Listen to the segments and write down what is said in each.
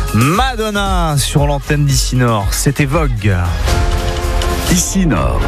Madonna sur l'antenne d'Ici Nord, c'était Vogue. Ici Nord.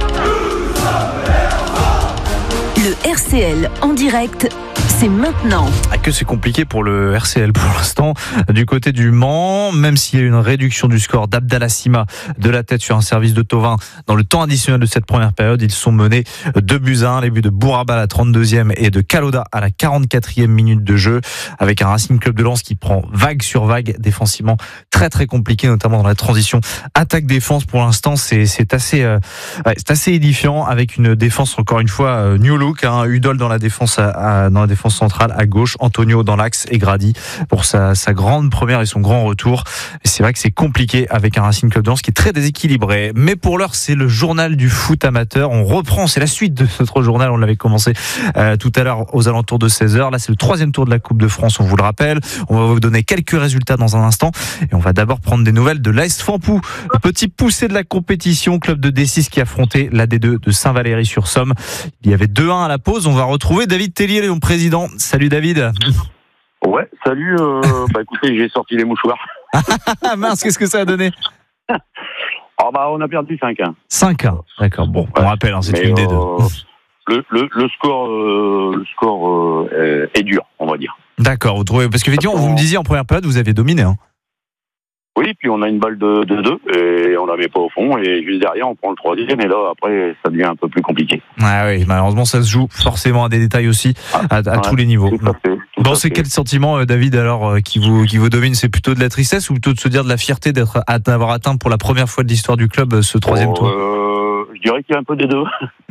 Le RCL en direct, c'est maintenant. Que c'est compliqué pour le RCL pour l'instant du côté du Mans, même s'il y a une réduction du score d'Abdallah Sima de la tête sur un service de Thauvin dans le temps additionnel de cette première période. Ils sont menés 2-1, les buts de Bouraba à la 32e et de Kaloda à la 44e minute de jeu, avec un Racing Club de Lens qui prend vague sur vague défensivement, très très compliqué, notamment dans la transition attaque-défense. Pour l'instant c'est assez édifiant, avec une défense encore une fois new look, Udol dans la défense dans la défense centrale à gauche, Antonio dans l'axe et Grady pour sa grande première et son grand retour. Et c'est vrai que c'est compliqué avec un Racing Club de Lens qui est très déséquilibré. Mais pour l'heure, c'est le journal du foot amateur. On reprend, c'est la suite de notre journal. On l'avait commencé tout à l'heure aux alentours de 16h. Là, c'est le 3e tour de la Coupe de France, on vous le rappelle. On va vous donner quelques résultats dans un instant. Et on va d'abord prendre des nouvelles de l'AS Fanpoux. Le petit poussé de la compétition, club de D6 qui affrontait la D2 de Saint-Valery-sur-Somme. Il y avait 2-1 à la pause. On va retrouver David Tellier, le président. Salut David. Ouais, salut. Écoutez, j'ai sorti les mouchoirs. Mince, qu'est-ce que ça a donné? On a perdu 5-1. 5-1, d'accord. Bon, on rappelle, c'est une des deux. Le score est dur, on va dire. D'accord, vous trouvez, parce qu'effectivement, vous me disiez en première période, vous aviez dominé. Oui, puis on a une balle de 2 et on la met pas au fond, et juste derrière on prend le 3e, et là après ça devient un peu plus compliqué. Ah oui, malheureusement ça se joue forcément à des détails aussi, à tous les niveaux. Tout à fait. C'est quel sentiment, David, alors qui vous domine? C'est plutôt de la tristesse ou plutôt de se dire de la fierté d'avoir atteint pour la première fois de l'histoire du club ce 3e tour? Je dirais qu'il y a un peu des deux.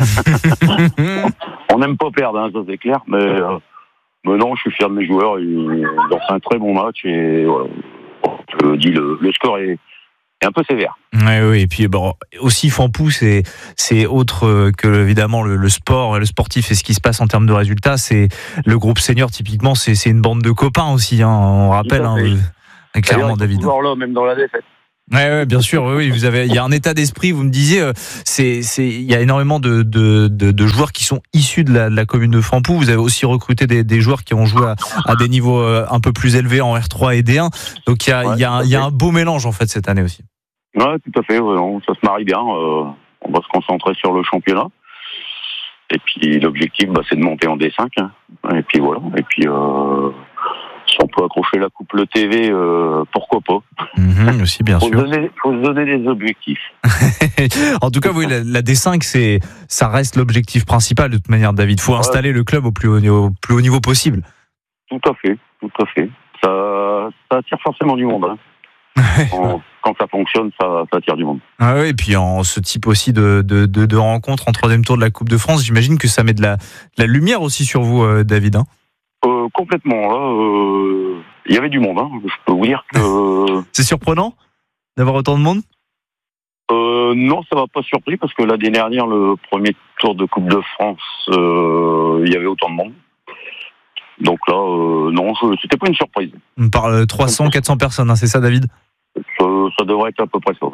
On n'aime pas perdre, ça c'est clair, mais non, je suis fier de mes joueurs. Ils ont fait un très bon match, et voilà. Je dis le score est un peu sévère. Oui, et puis aussi Fanpoux, c'est autre que évidemment le sport et le sportif et ce qui se passe en termes de résultats. C'est le groupe senior, typiquement, c'est une bande de copains aussi. On rappelle, clairement, David. Toujours là, même dans la défaite. Ouais, bien sûr. Oui, il y a un état d'esprit. Vous me disiez, il y a énormément de joueurs qui sont issus de la commune de Fanpoux. Vous avez aussi recruté des joueurs qui ont joué à des niveaux un peu plus élevés en R3 et D1. Donc il y a un beau mélange en fait cette année aussi. Ouais, tout à fait. Ça se marie bien. On va se concentrer sur le championnat. Et puis l'objectif, c'est de monter en D5. Et puis voilà. Et puis si on peut accrocher la coupe Le TV, pourquoi pas. Aussi, bien sûr. Faut se donner des objectifs. En tout cas, oui, la D5, ça reste l'objectif principal de toute manière, David. Il faut installer le club au plus haut niveau possible. Tout à fait. Ça attire forcément du monde. Quand ça fonctionne, ça attire du monde. Ah oui, et puis en ce type aussi de rencontre en 3e tour de la Coupe de France, j'imagine que ça met de la lumière aussi sur vous, David. Complètement. Là, il y avait du monde. Je peux vous dire que. C'est surprenant d'avoir autant de monde? Non, ça m'a pas surpris, parce que l'année dernière, le premier tour de Coupe de France, il y avait autant de monde. Donc là, non, c'était pas une surprise. On parle 300-400 personnes, c'est ça, David? Ça devrait être à peu près ça.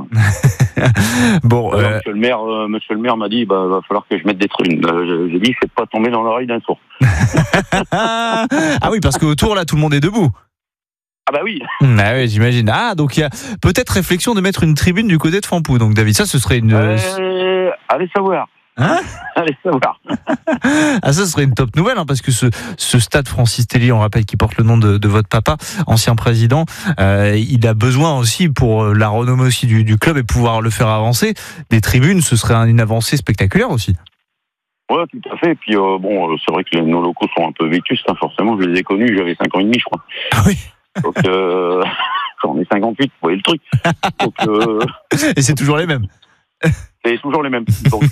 Bon, Monsieur le maire m'a dit, va falloir que je mette des tribunes. J'ai dit, faites pas tomber dans l'oreille d'un sourd. Ah oui, parce qu'autour là, tout le monde est debout. Ah bah oui. Ah oui, j'imagine. Ah, donc il y a peut-être réflexion de mettre une tribune du côté de Fanpoux. Donc David, ça, ce serait une. Allez savoir. Allez savoir. Ça serait une top nouvelle, parce que ce stade Francis Tellier, on rappelle, qui porte le nom de votre papa, ancien président, il a besoin aussi, pour la renommée aussi du club et pouvoir le faire avancer, des tribunes. Ce serait une avancée spectaculaire aussi. Ouais, tout à fait. Et puis c'est vrai que nos locaux sont un peu vétustes, forcément. Je les ai connus, j'avais 5 ans et demi, je crois. Ah oui. Donc j'en ai 58, vous voyez le truc. Donc, et c'est toujours les mêmes. C'est toujours les mêmes. Donc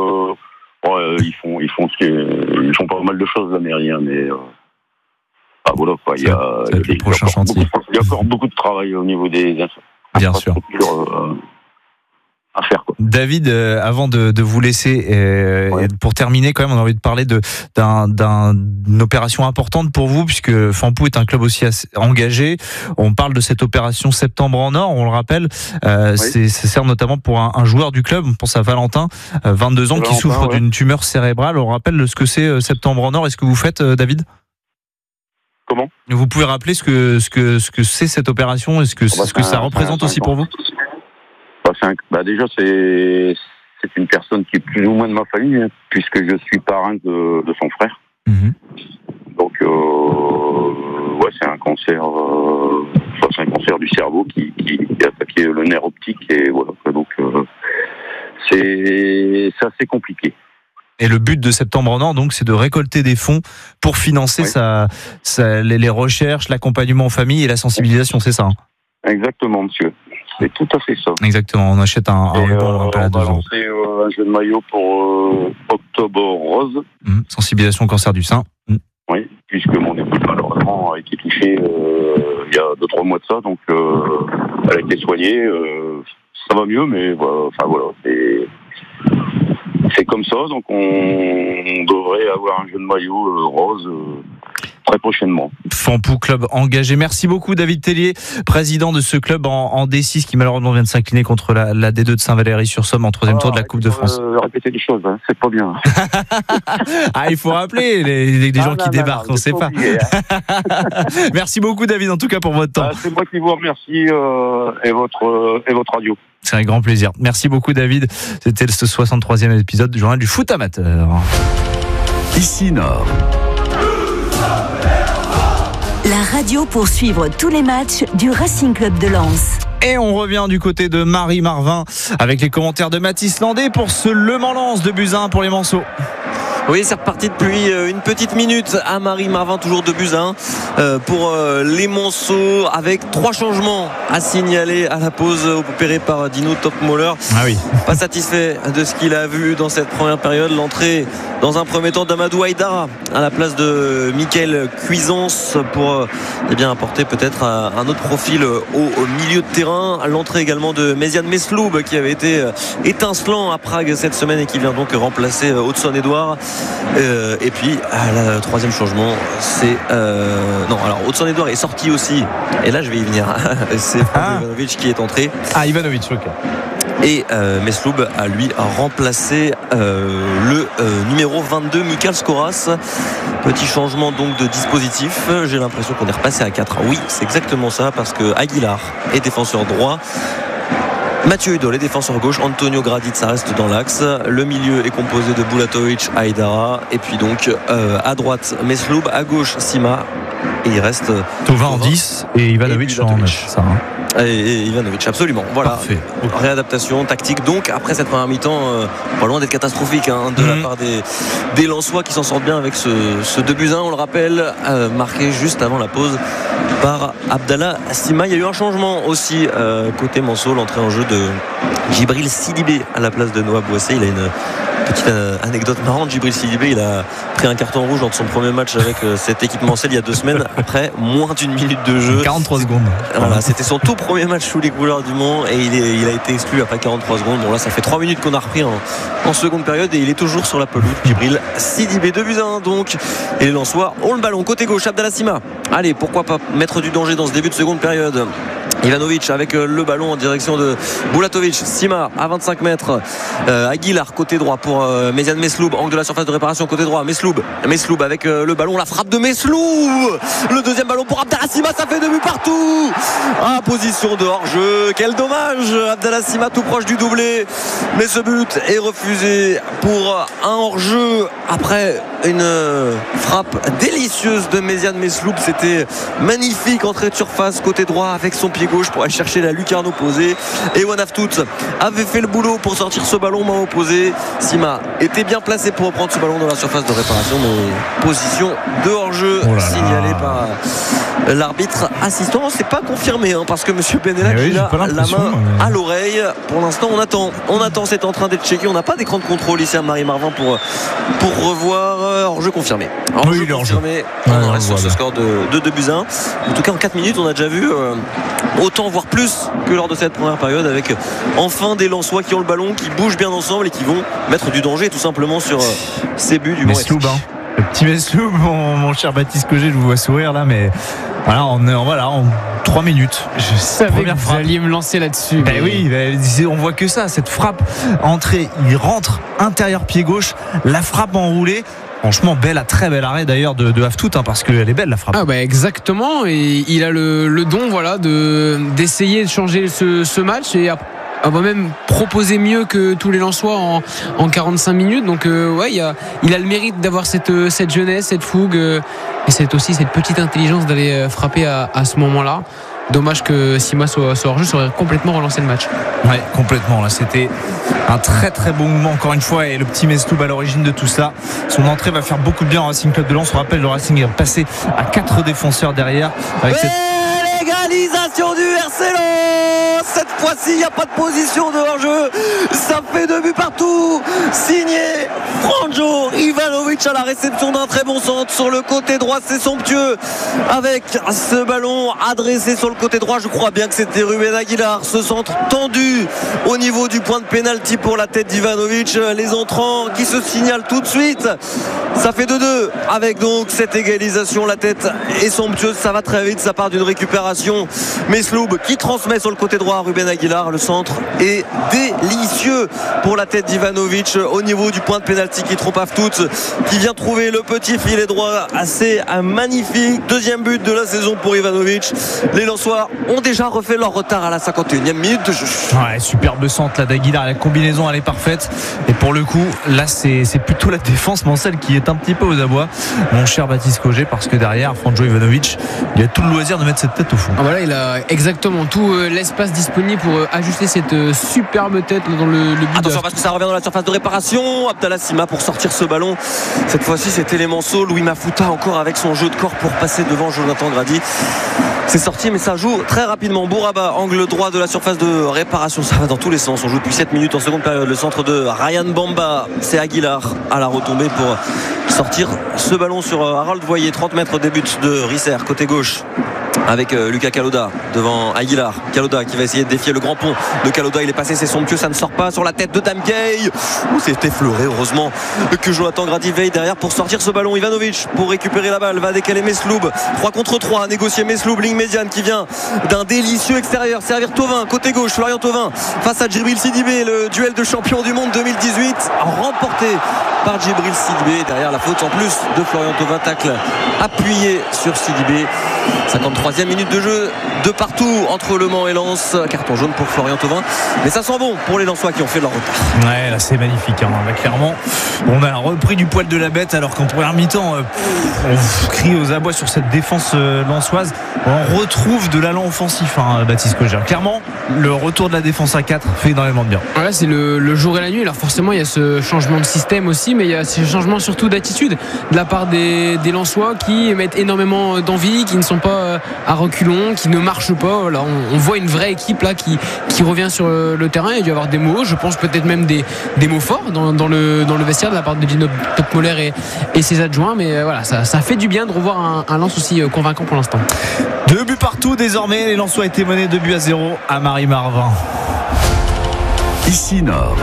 ils font pas mal de choses, la mairie, mais voilà quoi. Il y a encore beaucoup de travail au niveau des infrastructures à faire, quoi. David, avant de vous laisser, pour terminer quand même, on a envie de parler d'une opération importante pour vous, puisque Fanpoux est un club aussi assez engagé. On parle de cette opération Septembre en Or, on le rappelle. Ça sert notamment pour un joueur du club, on pense à Valentin, 22 ans, qui souffre d'une tumeur cérébrale. On rappelle ce que c'est Septembre en Or. Est-ce que vous faites, David? Comment ? Vous pouvez rappeler ce que c'est cette opération et ce que ça représente aussi pour vous ? Déjà, c'est une personne qui est plus ou moins de ma famille, hein, puisque je suis parrain de son frère. Mmh. Donc, c'est un cancer, c'est un cancer du cerveau qui a attaqué le nerf optique et voilà. Donc, c'est assez compliqué. Et le but de Septembre en Or, donc, c'est de récolter des fonds pour financer les recherches, l'accompagnement aux familles et la sensibilisation, c'est ça, hein ? Exactement, monsieur. C'est tout à fait ça. Exactement, on achète un ruban à 2 euros. On va euros. lancer un jeu de maillot pour Octobre Rose. Sensibilisation au cancer du sein. Oui, puisque mon épouse, malheureusement, a été touchée il y a 2-3 mois de ça, donc elle a été soignée. Ça va mieux, mais voilà, c'est comme ça, donc on devrait avoir un jeu de maillot rose très prochainement. Fampou, club engagé. Merci beaucoup David Tellier, président de ce club en D6 qui malheureusement vient de s'incliner contre la D2 de Saint-Valery-sur-Somme en 3e tour de la Coupe de France. Répéter les choses, hein, c'est pas bien. Il faut rappeler les gens qui débarquent, on ne sait pas. Merci beaucoup David en tout cas pour votre temps. C'est moi qui vous remercie et votre radio. C'est un grand plaisir. Merci beaucoup David. C'était ce 63e épisode du journal du foot amateur. Ici Nord. La radio pour suivre tous les matchs du Racing Club de Lens. Et on revient du côté de Marie Marvin avec les commentaires de Mathis Landé pour ce Le Mans-Lens de Buzyn pour les Manceaux. Oui, c'est reparti depuis une petite minute à Marie-Marvin, toujours de Buzyn pour les Manceaux, avec 3 changements à signaler à la pause opérée par Dino Topmoller. Oui. Pas satisfait de ce qu'il a vu dans cette première période. L'entrée dans un premier temps d'Amadou Haïdara à la place de Mickaël Cuisance pour apporter peut-être un autre profil au milieu de terrain. L'entrée également de Méziane Mesloub qui avait été étincelant à Prague cette semaine et qui vient donc remplacer Hudson-Edouard. Et puis le 3e changement c'est Hudson-Edouard est sorti aussi et là je vais y venir. C'est Ivanovic qui est entré. Ivanovic, ok. Et Mesloub a lui remplacé le numéro 22 Michael Skoras. Petit changement donc de dispositif. J'ai l'impression qu'on est repassé à 4. Oui, c'est exactement ça, parce que Aguilar est défenseur droit, Mathieu Hudol est défenseur gauche, Antonio Gradit ça reste dans l'axe, le milieu est composé de Bulatovic, Haïdara, et puis donc à droite Mesloub, à gauche Sima, et il reste Thauvin en 10 et Ivanovic en 9, ça, hein. Et Ivanovic, absolument. Voilà. Parfait. Réadaptation tactique. Donc après cette première mi-temps, pas loin d'être catastrophique de la part des Lensois qui s'en sortent bien avec ce 2-1, on le rappelle, marqué juste avant la pause par Abdallah Sima. Il y a eu un changement aussi côté Manceau, l'entrée en jeu de Djibril Sidibé à la place de Noah Boissé. Il a une petite anecdote marrante. Djibril Sidibé, il a pris un carton rouge dans son premier match avec cette équipe mancelle il y a 2 semaines, après moins d'1 minute de jeu, 43 secondes. Voilà, c'était son tout premier match sous les couleurs du Mans et il a été exclu après 43 secondes. Bon là ça fait 3 minutes qu'on a repris en seconde période et il est toujours sur la pelouse. Djibril Sidibé, 2-1 donc, et les Lensois ont le ballon côté gauche. Abdallah Sima, allez, pourquoi pas mettre du danger dans ce début de seconde période. Ivanovic avec le ballon en direction de Bulatovic. Sima à 25 mètres. Aguilar côté droit pour Méziane Mesloub, angle de la surface de réparation côté droit. Mesloub avec le ballon, la frappe de Mesloub, le 2e ballon pour Abdallah Sima, ça fait 2 buts partout. Position de hors-jeu, quel dommage. Abdallah Sima tout proche du doublé, mais ce but est refusé pour un hors-jeu après une frappe délicieuse de Méziane Mesloub. C'était magnifique, entrée de surface côté droit avec son pied gauche pour aller chercher la lucarne opposée, et Wanaftout avait fait le boulot pour sortir ce ballon main opposée. Sima était bien placé pour reprendre ce ballon dans la surface de réparation, mais position de hors-jeu signalée par l'arbitre assistant. C'est pas confirmé parce que monsieur Benellac il a la main à l'oreille. Pour l'instant on attend, c'est en train d'être checké. On n'a pas d'écran de contrôle ici à Marie-Marvin pour revoir. Hors-jeu confirmé. Hors-jeu confirmé. On reste sur ce score de 2-1. En tout cas en 4 minutes on a déjà vu autant voire plus que lors de cette première période, avec enfin des Lensois qui ont le ballon, qui bougent bien ensemble et qui vont mettre du danger tout simplement sur ces buts du Mesloub, le petit Mesloub, mon cher Baptiste Cogé, je vous vois sourire là, mais voilà, en 3 minutes. Je savais que vous alliez me lancer là-dessus. Oui, on voit que ça, cette frappe entrée, il rentre intérieur pied gauche, la frappe enroulée. Franchement, très bel arrêt d'ailleurs de Haftout, parce qu'elle est belle la frappe. Ah bah exactement, et il a le don d'essayer de changer ce match et a même proposé mieux que tous les Lensois en 45 minutes. Donc il a le mérite d'avoir cette jeunesse, cette fougue et c'est aussi cette petite intelligence d'aller frapper à ce moment-là. Dommage que Sima soit hors jeu, ça aurait complètement relancé le match. Ouais, complètement. Là, c'était un très très bon mouvement encore une fois, et le petit Mesloub à l'origine de tout ça. Son entrée va faire beaucoup de bien au Racing Club de Lens. On rappelle, le Racing est passé à 4 défenseurs derrière avec cette l'égalisation du RC Lens. Cette fois-ci, il n'y a pas de position de hors-jeu. Ça fait 2 buts partout. Signé Franjo Ivanovic à la réception d'un très bon centre sur le côté droit. C'est somptueux avec ce ballon adressé sur le côté droit. Je crois bien que c'était Ruben Aguilar. Ce centre tendu au niveau du point de pénalty pour la tête d'Ivanovic. Les entrants qui se signalent tout de suite. Ça fait 2-2 avec donc cette égalisation. La tête est somptueuse. Ça va très vite. Ça part d'une récupération. Mesloub qui transmet sur le côté droit à Ruben Aguilar. Le centre est délicieux pour la tête d'Ivanovic au niveau du point de pénalty qui trompe Haftout, qui vient trouver le petit filet droit assez magnifique. Deuxième but de la saison pour Ivanovic. Les Lensois ont déjà refait leur retard à la 51e minute de jeu. Ouais, superbe centre là d'Aguilar. La combinaison elle est parfaite. Et pour le coup, là c'est plutôt la défense Mancel qui est un petit peu aux abois, mon cher Baptiste Cogé, parce que derrière Franjo Ivanovic, il a tout le loisir de mettre cette tête au fond. Voilà, il a exactement tout l'espace disponible pour ajuster cette superbe tête dans le but. Attention parce que ça revient dans la surface de réparation. Abdallah Sima pour sortir ce ballon. Cette fois-ci c'était les Manceaux. Louis Mafouta encore avec son jeu de corps pour passer devant Jonathan Grady. C'est sorti mais ça joue très rapidement. Bouraba, angle droit de la surface de réparation. Ça va dans tous les sens. On joue depuis 7 minutes en seconde période. Le centre de Ryan Bamba. C'est Aguilar à la retombée pour sortir ce ballon sur Harold Voyer. 30 mètres des buts de Risser côté gauche, avec Lucas Kaloda devant Aguilar. Kaloda qui va essayer de défier le grand pont de Kaloda. Il est passé, c'est somptueux, ça ne sort pas sur la tête de Damkey. C'est effleuré, heureusement que Jonathan Grady veille derrière pour sortir ce ballon. Ivanovic pour récupérer la balle va décaler Mesloub. 3 contre 3, négocier Mesloub, ligne médiane qui vient d'un délicieux extérieur, servir Thauvin côté gauche. Florian Thauvin face à Djibril Sidibé, le duel de champion du monde 2018 remporté par Djibril Sidibé. Derrière la faute en plus de Florian Thauvin, tacle appuyé sur Sidibé. 53e minute de jeu, de partout entre Le Mans et Lens. Carton jaune pour Florian Thauvin, mais ça sent bon pour les Lensois qui ont fait leur retard. Ouais, là c'est magnifique, Là, clairement on a repris du poil de la bête, alors qu'en première mi-temps on crie aux abois sur cette défense lensoise. On retrouve de l'allant offensif, Baptiste Cogé. Clairement le retour de la défense à 4 fait énormément de bien. Voilà, c'est le jour et la nuit. Alors forcément il y a ce changement de système aussi, mais il y a ce changement surtout d'attitude de la part des Lensois qui mettent énormément d'envie, qui ne sont pas à reculons, qui ne marchent pas. Voilà, on voit une vraie équipe là qui revient sur le terrain. Il y a dû avoir des mots, je pense peut-être même des mots forts dans le vestiaire de la part de Gino Topmoller et ses adjoints, mais voilà, ça fait du bien de revoir un Lens aussi convaincant pour l'instant. 2 buts partout désormais. Les Lensois étaient menés 2-0 à Marie-Marvin. Ici Nord.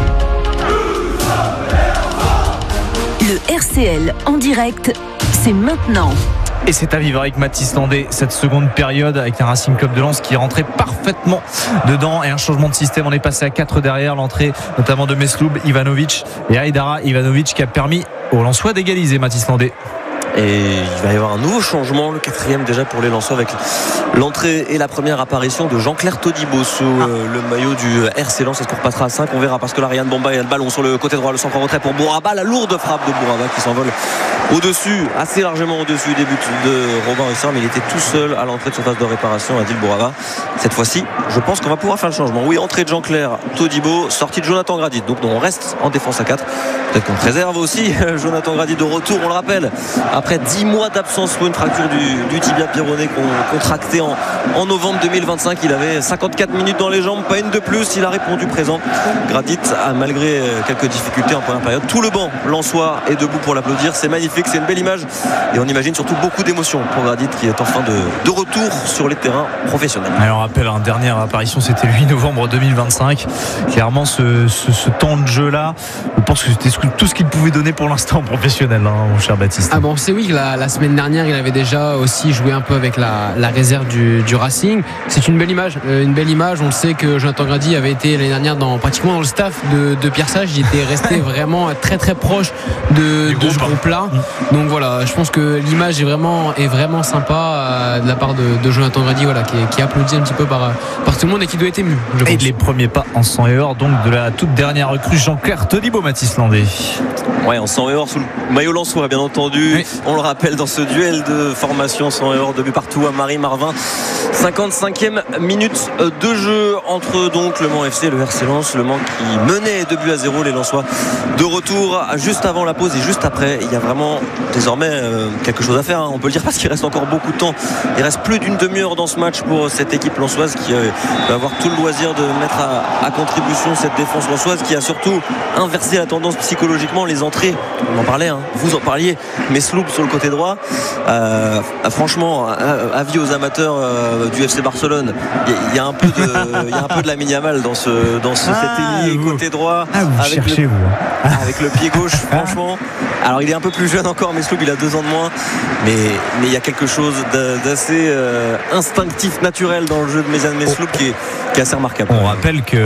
Le RCL en direct, c'est maintenant. Et c'est à vivre avec Mathis Landé cette seconde période, avec un Racing Club de Lens qui est rentré parfaitement dedans, et un changement de système. On est passé à 4 derrière, l'entrée notamment de Mesloub, Ivanovic et Aïdara Ivanovic qui a permis aux Lensois d'égaliser. Mathis Landé. Et il va y avoir un nouveau changement, le 4e déjà pour les Lensois, avec l'entrée et la première apparition de Jean-Claire Todibo sous le maillot du RC Lens. Est-ce qu'on repassera à 5? On verra, parce que là Ryan Bamba, il a le ballon sur le côté droit, le centre en retrait pour Bouraba, la lourde frappe de Bouraba qui s'envole au-dessus, assez largement au-dessus des buts de Robin Risser, mais il était tout seul à l'entrée de surface de réparation, Adil Bouraba. Cette fois-ci, je pense qu'on va pouvoir faire le changement. Oui, entrée de Jean-Claire Todibo, sortie de Jonathan Grady. Donc on reste en défense à 4. Peut-être qu'on préserve aussi Jonathan Grady de retour, on le rappelle, après 10 mois d'absence pour une fracture du tibia pyrénéen contracté en novembre 2025. Il avait 54 minutes dans les jambes, pas une de plus. Il a répondu présent. Gradit, malgré quelques difficultés en première période. Tout le banc lensois est debout pour l'applaudir. C'est magnifique, c'est une belle image, et on imagine surtout beaucoup d'émotions pour Gradit qui est enfin de retour sur les terrains professionnels. Alors on rappelle, dernière apparition c'était le 8 novembre 2025. Clairement ce temps de jeu là, je pense que c'était ce tout ce qu'il pouvait donner pour l'instant en professionnel, mon cher Baptiste. Ah bon, c'est oui que la semaine dernière, il avait déjà aussi joué un peu avec la réserve du Racing. C'est une belle image. On le sait que Jonathan Grady avait été l'année dernière pratiquement dans le staff de Pierre Sage. Il était resté vraiment très très proche de ce groupe-là. Donc voilà, je pense que l'image est vraiment sympa de la part de Jonathan Grady, voilà, qui est applaudi un petit peu par tout le monde et qui doit être ému. Et les premiers pas en sang et or, donc de la toute dernière recrue Jean-Claire Todibo, Mathis Landé. Ouais, en sang et or sous le maillot lensois, bien entendu. Oui. On le rappelle dans ce duel de formation sang et or, 2 buts partout à Marie-Marvin. 55e minute de jeu entre donc Le Mans FC et le RC Lens. Le Mans qui menait 2-0, les Lensois de retour juste avant la pause et juste après. Il y a vraiment désormais quelque chose à faire, on peut le dire, parce qu'il reste encore beaucoup de temps. Il reste plus d'une demi-heure dans ce match pour cette équipe lensoise qui va avoir tout le loisir de mettre à contribution cette défense lensoise qui a surtout inversé la tendance psychologiquement. Les entrées, on en parlait, vous en parliez, mais Sloop sur le côté droit, franchement, avis aux amateurs du FC Barcelone, il y a un peu de la Yamal dans cet ailier côté droit, avec le pied gauche, franchement. Alors il est un peu plus jeune encore, mais Sloop il a 2 ans de moins, mais il y a quelque chose d'assez instinctif, naturel dans le jeu de Méziane Mesloub qui est assez remarquable. On rappelle que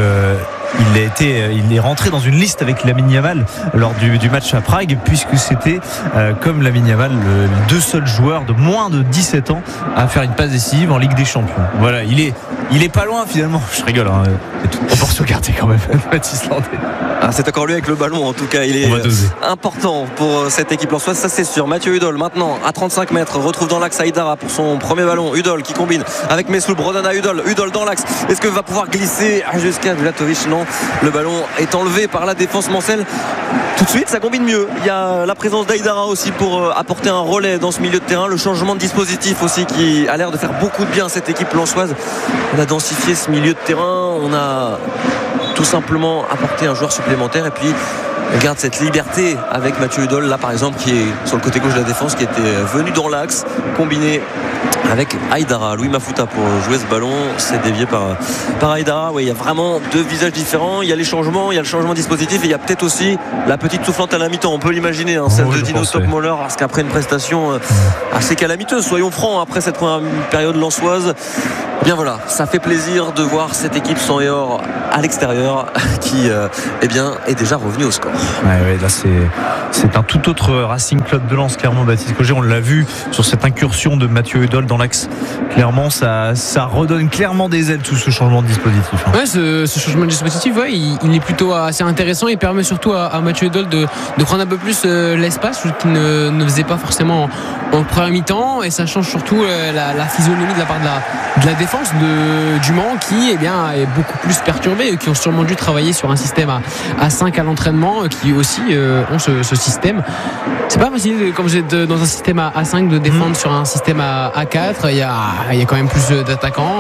il est rentré dans une liste avec Lamine Yamal lors du match à Prague, puisque c'était comme Lamine Yamal le 2 seuls joueurs de moins de 17 ans à faire une passe décisive en Ligue des Champions. Voilà, il est pas loin finalement. Je rigole, c'est toute proportion gardée quand même. Baptiste Landé. C'est encore lui avec le ballon, en tout cas il est important pour cette équipe lensoise, ça c'est sûr. Mathieu Hudol maintenant à 35 mètres retrouve dans l'axe Aïdara pour son premier ballon. Hudol qui combine avec Mesloub, redonne à Hudol dans l'axe. Est-ce que va pouvoir glisser jusqu'à Vlatovic? Non, le ballon est enlevé par la défense mancelle. Tout de suite ça combine mieux. Il y a la présence d'Aïdara aussi pour apporter un relais dans ce milieu de terrain. Le changement de dispositif aussi qui a l'air de faire beaucoup de bien à cette équipe lensoise. On a densifié ce milieu de terrain, on a tout simplement apporté un joueur supplémentaire et puis on garde cette liberté avec Mathieu Hudol là par exemple, qui est sur le côté gauche de la défense, qui était venu dans l'axe, combiné avec Aïdara. Louis Mafuta pour jouer ce ballon, c'est dévié par Aïdara. Oui, il y a vraiment 2 visages différents. Il y a les changements, il y a le changement de dispositif et il y a peut-être aussi la petite soufflante à la mi-temps, on peut l'imaginer, celle de Dino Stockmoller, parce qu'après une prestation assez calamiteuse, soyons francs, après cette première période lensoise, bien voilà, ça fait plaisir de voir cette équipe sang et or à l'extérieur qui est déjà revenue au score. Ouais, là c'est un tout autre Racing Club de Lens, clairement. Baptiste Cogé, on l'a vu sur cette incursion de Mathieu Hudol dans l'axe. Clairement, ça redonne clairement des ailes, tout ce changement de dispositif. Ouais, ce changement de dispositif, il est plutôt assez intéressant. Il permet surtout à Mathieu Hudol de prendre un peu plus l'espace qu'il ne faisait pas forcément en première mi-temps, et ça change surtout la physionomie de la part de la défense du Mans qui est beaucoup plus perturbée, qui ont sûrement dû travailler sur un système à 5 à l'entraînement, qui aussi ont ce système. C'est pas facile quand vous êtes dans un système à 5 de défendre sur un système à 4. Il y a quand même plus d'attaquants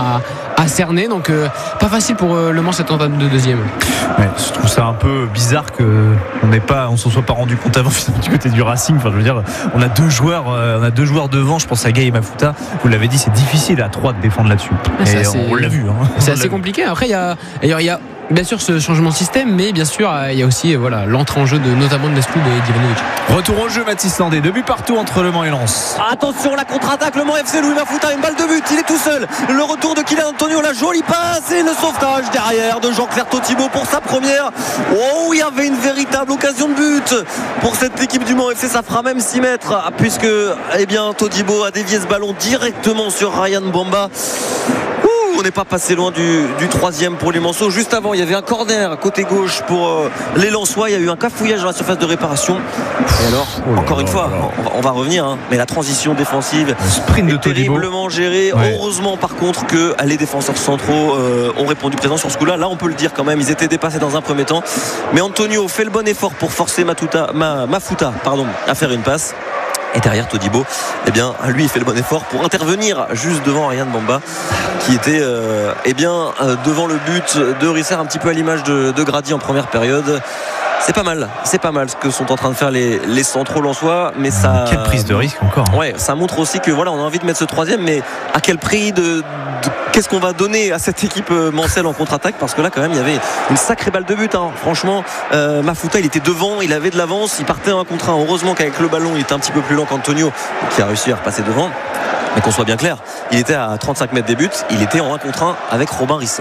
à cerner, donc pas facile pour Le Mans cette tentative de deuxième. Ouais, je trouve ça un peu bizarre qu'on s'en soit pas rendu compte avant du côté du Racing. Enfin, je veux dire, on a 2 joueurs devant. Je pense à Gaël et Mafuta. Vous l'avez dit, c'est difficile à 3 de défendre là-dessus. On l'a vu. C'est assez compliqué. Après, il y a bien sûr ce changement de système, mais bien sûr il y a aussi l'entrée en jeu notamment de Mesloub et d'Ivanovic. Retour au jeu, Mathis Landé, 2 buts partout entre Le Mans et Lens. Attention, la contre-attaque, Le Mans FC, Louis Mafuta, une balle de but, il est tout seul. Le retour de Kylian Antonio, la jolie passe et le sauvetage derrière de Jean-Claire Todibo pour sa première. Oh, il y avait une véritable occasion de but pour cette équipe du Mans FC. Ça fera même 6 mètres puisque Todibo a dévié ce ballon directement sur Ryan Bamba. On n'est pas passé loin du 3e pour les Manceaux. Juste avant, il y avait un corner côté gauche pour les Lensois. Il y a eu un cafouillage dans la surface de réparation. Et alors, encore une fois, on va revenir, mais la transition défensive est terriblement gérée. Ouais. Heureusement, par contre, que les défenseurs centraux ont répondu présent sur ce coup-là. Là, on peut le dire quand même. Ils étaient dépassés dans un premier temps. Mais Antonio fait le bon effort pour forcer Mafuta à faire une passe. Et derrière Todibo, lui il fait le bon effort pour intervenir juste devant Ryan Bamba qui était devant le but de Risser, un petit peu à l'image de Grady en première période. C'est pas mal ce que sont en train de faire les centraux lensois, mais ça. Quelle prise de risque encore. Ouais, ça montre aussi que voilà, on a envie de mettre ce troisième, mais à quel prix qu'est-ce qu'on va donner à cette équipe mancelle en contre-attaque, parce que là quand même il y avait une sacrée balle de but, hein. Franchement, Mafuta il était devant, il avait de l'avance, il partait un contre un. Heureusement qu'avec le ballon il était un petit peu plus lent qu'Antonio qui a réussi à repasser devant. Mais qu'on soit bien clair, il était à 35 mètres des buts, il était en 1 contre 1 avec Robin Risser.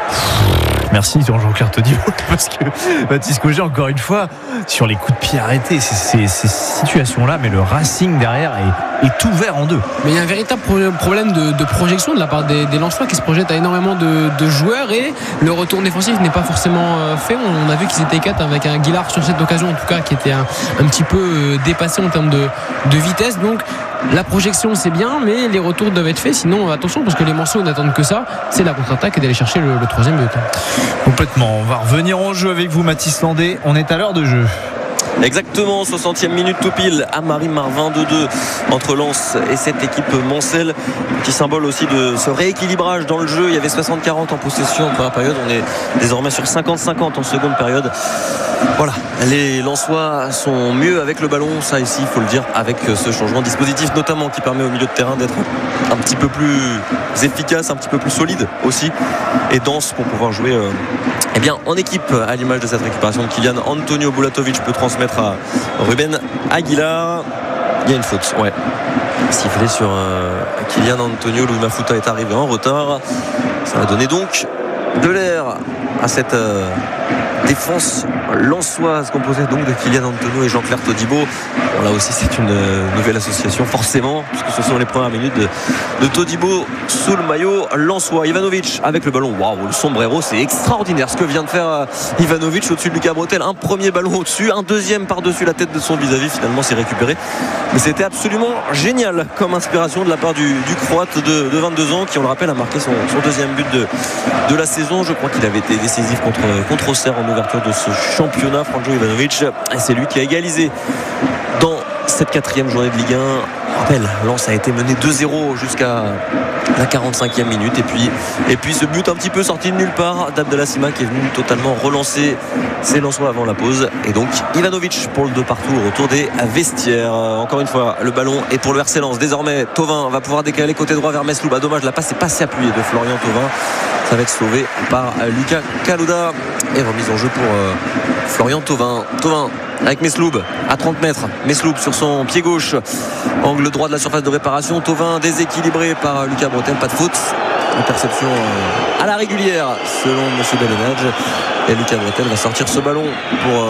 Merci Jean-Claire Todibo, parce que Baptiste Cogé, encore une fois, sur les coups de pied arrêtés, ces situations-là, mais le Racing derrière est ouvert en deux. Mais il y a un véritable problème de projection de la part des Lensois qui se projettent à énormément de joueurs, et le retour défensif n'est pas forcément fait. On a vu qu'ils étaient 4 avec un Guillard sur cette occasion, en tout cas, qui était un petit peu dépassé en termes de vitesse. Donc la projection c'est bien, mais les retours doivent être faits, sinon attention, parce que les Manceaux n'attendent que ça, c'est la contre-attaque et d'aller chercher le troisième but. Complètement. On va revenir en jeu avec vous, Mathis Landais. On est à l'heure de jeu. Exactement, 60e minute tout pile à Marie-Marvin 2-2 entre Lens et cette équipe mancelle, qui symbole aussi de ce rééquilibrage dans le jeu. Il y avait 60-40 en possession en première période, on est désormais sur 50-50 en seconde période. Voilà, les Lensois sont mieux avec le ballon, ça ici il faut le dire, avec ce changement de dispositif notamment qui permet au milieu de terrain d'être un petit peu plus efficace, un petit peu plus solide aussi et dense pour pouvoir jouer en équipe, à l'image de cette récupération de Kylian. Antonio Bulatovic peut transmettre à Ruben Aguilar. Il y a une faute, ouais, sifflé sur Kylian Antonio. Louis Mafuta est arrivé en retard, ça a donné donc de l'air à cette défense lensoise composée donc de Kylian Antonio et Jean-Claire Todibo. Bon, là aussi c'est une nouvelle association forcément, puisque ce sont les premières minutes de Todibo sous le maillot lensois. Ivanovic avec le ballon, waouh, le sombrero, c'est extraordinaire ce que vient de faire Ivanovic au-dessus de Lucas Bretel. Un premier ballon au-dessus, un deuxième par-dessus la tête de son vis-à-vis, finalement c'est récupéré, mais c'était absolument génial comme inspiration de la part du Croate de 22 ans qui, on le rappelle, a marqué son deuxième but de la saison. Je crois qu'il avait été décisif contre Auxerre en ouverture de ce championnat, Franjo Ivanovic, et c'est lui qui a égalisé dans cette 4e journée de Ligue 1. Rappel, Lens a été mené 2-0 jusqu'à la 45e minute, et puis ce but un petit peu sorti de nulle part d'Abdallah Sima qui est venu totalement relancer ses Lensois avant la pause, et donc Ivanovic pour le 2 partout au retour des vestiaires. Encore une fois le ballon est pour le RC Lens. Désormais Thauvin va pouvoir décaler côté droit vers Mesloub. Dommage, la passe n'est pas si appuyée de Florian Thauvin, ça va être sauvé par Lucas Kalouda et remise en jeu pour Florian Thauvin avec Mesloub à 30 mètres. Mesloub sur son pied gauche, angle droit de la surface de réparation. Thauvin déséquilibré par Lucas Bretel, pas de faute. Interception à la régulière selon M. Belenage, et Lucas Bretel va sortir ce ballon pour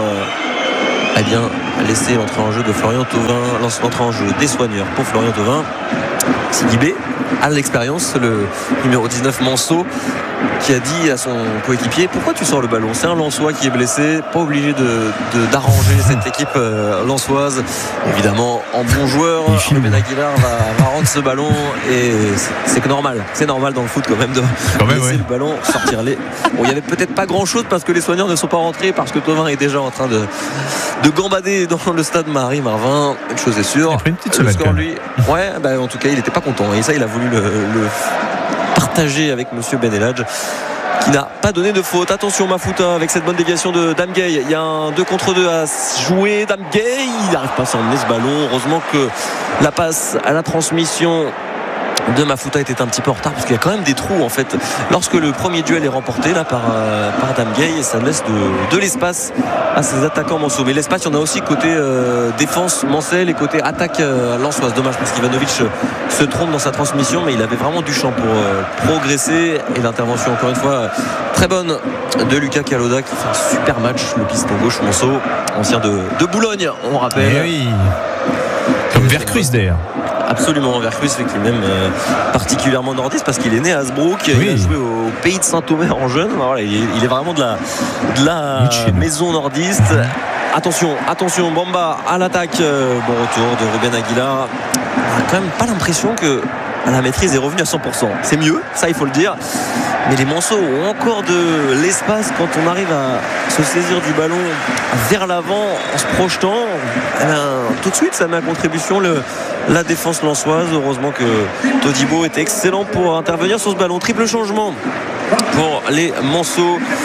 laisser l'entrée en jeu de Florian Thauvin. L'entrée en jeu des soigneurs pour Florian Thauvin. Sidibé à l'expérience, le numéro 19 Manceau, qui a dit à son coéquipier: pourquoi tu sors le ballon, c'est un Lensois qui est blessé, pas obligé d'arranger cette équipe lensoise. Évidemment, en bon joueur, Ruben Aguilar va rendre ce ballon, et c'est normal dans le foot quand même de laisser le ballon sortir. Bon, il y avait peut-être pas grand chose parce que les soigneurs ne sont pas rentrés, parce que Thauvin est déjà en train de gambader dans le stade Marie-Marvin. Une chose est sûre, le score, lui, en tout cas il n'était pas content, et ça il a voulu le partager avec Monsieur Beneladj, qui n'a pas donné de faute. Attention Mafuta avec cette bonne déviation de Dame Gay. Il y a un 2 contre 2 à jouer. Dame Gay, il n'arrive pas à s'emmener ce ballon. Heureusement que la passe à la transmission de Mafuta était un petit peu en retard, parce qu'il y a quand même des trous en fait lorsque le premier duel est remporté là par Dame Gay, et ça laisse de l'espace à ses attaquants Manceau. Mais l'espace, il y en a aussi côté défense Mancel et côté attaque lensoise. Dommage parce qu'Ivanovic se trompe dans sa transmission, mais il avait vraiment du champ pour progresser, et l'intervention encore une fois très bonne de Lucas Kalouda qui fait un super match, le piston gauche Manceau, ancien de Boulogne, on rappelle. Oui. Comme Vercruis d'ailleurs. Absolument, Vercruis fait qu'il est même particulièrement nordiste, parce qu'il est né à Hasbrook, il a joué au pays de Saint-Omer en jeune. Voilà, il est vraiment de la maison nordiste. Attention, Bamba à l'attaque. Bon retour de Ruben Aguilar. On n'a quand même pas l'impression que la maîtrise est revenue à 100%. C'est mieux, ça il faut le dire. Mais les Manceaux ont encore de l'espace quand on arrive à se saisir du ballon vers l'avant en se projetant. Tout de suite ça met à contribution la défense lensoise. Heureusement que Todibo était excellent pour intervenir sur ce ballon. Triple changement pour les Manceaux.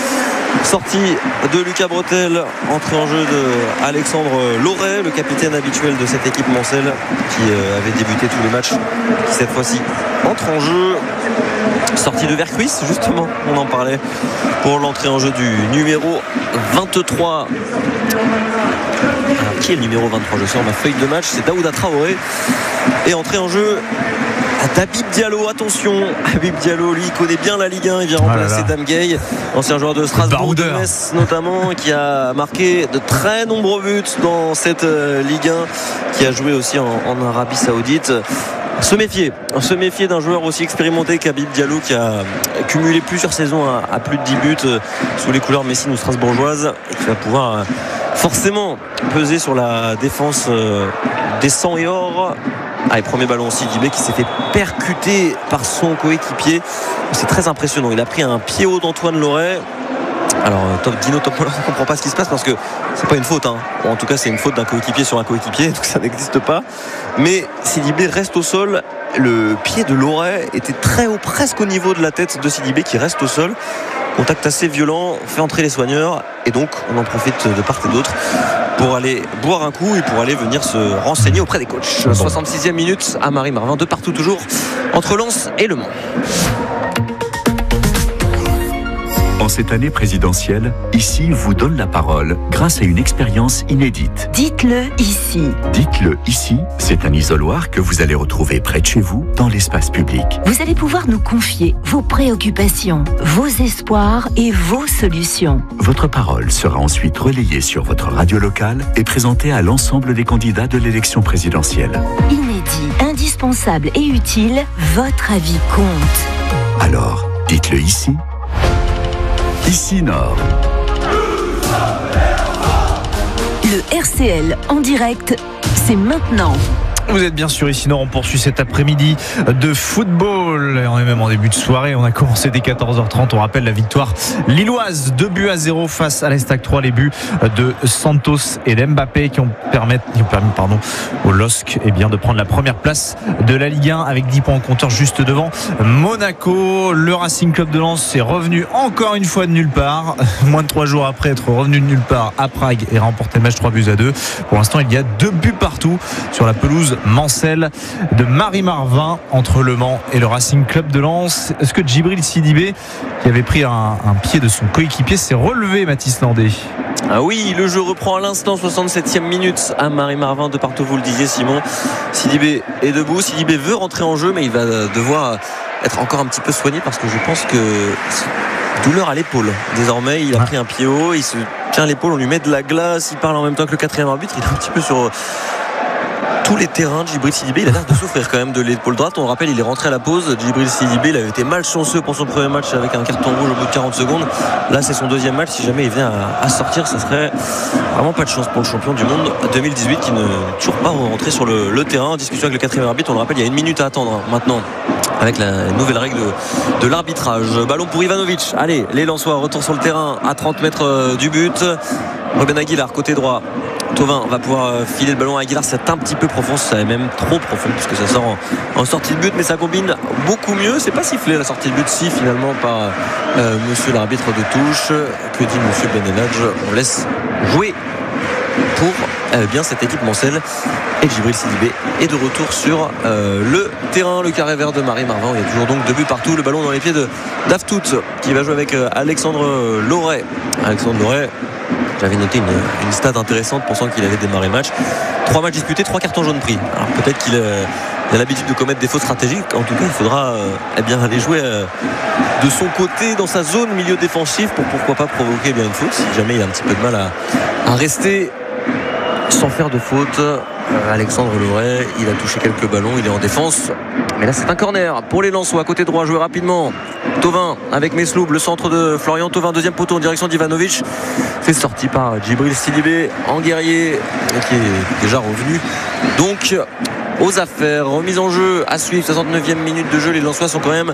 Sortie de Lucas Bretel, entrée en jeu de Alexandre Loret, le capitaine habituel de cette équipe mancelle qui avait débuté tous les matchs, qui cette fois-ci entre en jeu. Sortie de Vercuis, justement, on en parlait, pour l'entrée en jeu du numéro 23. Alors, qui est le numéro 23? Je sors ma feuille de match, c'est Daouda Traoré. Et entrée en jeu Habib Diallo, attention, Habib Diallo, lui, il connaît bien la Ligue 1, il vient remplacer Dame Gay, ancien joueur de Strasbourg, de Metz notamment, qui a marqué de très nombreux buts dans cette Ligue 1, qui a joué aussi en Arabie Saoudite. Se méfier d'un joueur aussi expérimenté qu'Habib Diallo, qui a cumulé plusieurs saisons à plus de 10 buts sous les couleurs messines ou strasbourgeoises, et qui va pouvoir forcément peser sur la défense des 100 et or. Allez, premier ballon aussi, Sidibé qui s'est fait percuter par son coéquipier. C'est très impressionnant. Il a pris un pied haut d'Antoine Loret. Alors Dino Topola ne comprend pas ce qui se passe, parce que c'est pas une faute, Bon, en tout cas c'est une faute d'un coéquipier sur un coéquipier, donc ça n'existe pas. Mais Sidibé reste au sol. Le pied de Loret était très haut, presque au niveau de la tête de Sidibé, qui reste au sol. Contact assez violent, fait entrer les soigneurs, et donc on en profite de part et d'autre pour aller boire un coup et pour aller venir se renseigner auprès des coachs. 66e minute à Marie-Marvin, de partout toujours entre Lens et Le Mans. En cette année présidentielle, Ici vous donne la parole grâce à une expérience inédite. Dites-le ici. Dites-le ici, c'est un isoloir que vous allez retrouver près de chez vous, dans l'espace public. Vous allez pouvoir nous confier vos préoccupations, vos espoirs et vos solutions. Votre parole sera ensuite relayée sur votre radio locale et présentée à l'ensemble des candidats de l'élection présidentielle. Inédit, indispensable et utile, votre avis compte. Alors, dites-le ici. Ici Nord. Le RCL en direct, c'est maintenant. Vous êtes bien sûr ici Nord, on poursuit cet après-midi de football. On est même en début de soirée, on a commencé dès 14h30. On rappelle la victoire lilloise, 2-0 face à l'Estac 3. Les buts de Santos et d'Mbappé qui ont permis au LOSC de prendre la première place de la Ligue 1 avec 10 points en compteur, juste devant Monaco. Le Racing Club de Lens est revenu encore une fois de nulle part, moins de 3 jours après être revenu de nulle part à Prague et remporter le match 3-2. Pour l'instant, il y a 2 buts partout sur la pelouse mancelle de Marie-Marvin entre Le Mans et le Racing Club de Lens. Est-ce que Djibril Sidibé, qui avait pris un pied de son coéquipier, s'est relevé, Mathis Landé? Ah oui, le jeu reprend à l'instant, 67e minute à Marie-Marvin, de partout, vous le disiez Simon. Sidibé est debout, Sidibé veut rentrer en jeu, mais il va devoir être encore un petit peu soigné, parce que je pense que douleur à l'épaule. Désormais, il a pris un pied haut, il se tient l'épaule, on lui met de la glace, il parle en même temps que le quatrième arbitre, il est un petit peu sur tous les terrains. Djibril Sidibé, il a l'air de souffrir quand même de l'épaule droite. On le rappelle, il est rentré à la pause. Djibril Sidibé, il avait été malchanceux pour son premier match avec un carton rouge au bout de 40 secondes. Là, c'est son deuxième match. Si jamais il vient à sortir, ça serait vraiment pas de chance pour le champion du monde 2018 qui ne toujours pas rentré sur le terrain. En discussion avec le quatrième arbitre, on le rappelle, il y a 1 minute à attendre maintenant avec la nouvelle règle de l'arbitrage. Ballon pour Ivanovic. Allez, les Lensois, retour sur le terrain à 30 mètres du but. Ruben Aguilar, côté droit. Thauvin va pouvoir filer le ballon à Aguilar, c'est un petit peu profond, c'est même trop profond puisque ça sort en sortie de but, mais ça combine beaucoup mieux. C'est pas sifflé la sortie de but, si finalement par monsieur l'arbitre de touche. Que dit monsieur Benelage? On laisse jouer pour bien cette équipe mancelle, et Djibril Sidibé est de retour sur le terrain. Le carré vert de Marie-Marvin, il y a toujours donc 2 buts partout. Le ballon dans les pieds de Daftout qui va jouer avec Alexandre Loret. Alexandre Loret, j'avais noté une stat intéressante pensant qu'il avait démarré le match. 3 matchs disputés, 3 cartons jaunes pris. Alors peut-être qu'il a l'habitude de commettre des fautes stratégiques. En tout cas, il faudra aller jouer de son côté dans sa zone milieu défensif pour pourquoi pas provoquer une faute si jamais il a un petit peu de mal à rester sans faire de faute. Alexandre Loret, il a touché quelques ballons, il est en défense, mais là c'est un corner pour les Lensois. Côté droit, joué rapidement Thauvin avec Mesloub, le centre de Florian Thauvin, deuxième poteau en direction d'Ivanovic. C'est sorti par Djibril Sidibé en guerrier, qui est déjà revenu donc aux affaires. Remise en jeu à suivre, 69e minute de jeu. Les Lensois sont quand même